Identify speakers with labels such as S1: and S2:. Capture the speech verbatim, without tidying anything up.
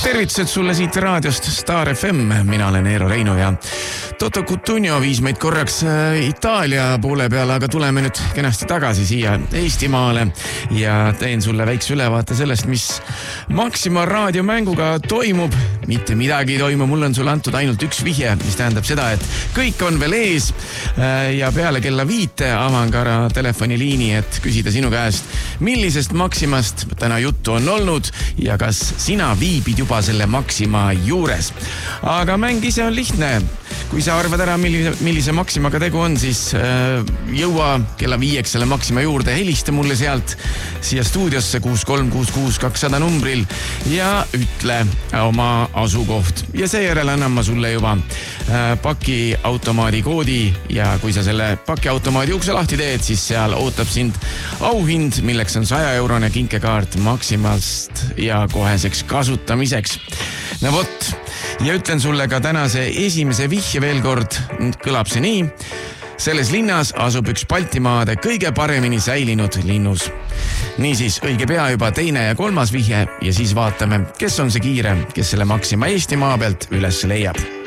S1: Tervitused sulle siit raadiost Star F M, mina olen Eero Reino ja Toto Cutugno viis meid korraks Itaalia poole peale, aga tuleme nüüd kenasti tagasi siia Eestimaale ja teen sulle väikse ülevaate sellest, mis Maxima raadiomänguga toimub. Mitte midagi ei toimu, mul on sulle antud ainult üks vihje, mis tähendab seda, et kõik on veel ees ja peale kella viite avan ka ära telefoniliini, et küsida sinu käest, millisest Maximast täna juttu on olnud ja kas sina viibid juba selle Maxima juures. Aga mäng ise on lihtne. Kui sa arvad ära, millise, millise Maximaga tegu on, siis äh, jõua kella viieks selle Maxima juurde, helista mulle sealt siia stuudiosse kuus kolm kuus kuus kakssada numbril ja ütle oma asukoht. Ja seejärel annan ma sulle juba äh, pakiautomaadi koodi ja kui sa selle pakiautomaadi ukse lahti teed, siis seal ootab sind auhind, milleks on saja eurone kinkekaart Maximast ja koheseks kasutamiseks. No vot, ja ütlen sulle ka tänase esimese vihje veel kord, kõlab see nii. Selles linnas asub üks Baltimaade kõige paremini säilinud linnus. Niisiis, õige pea juba teine ja kolmas vihje ja siis vaatame, kes on see kiire, kes selle Maxima Eestimaa pealt üles leiab.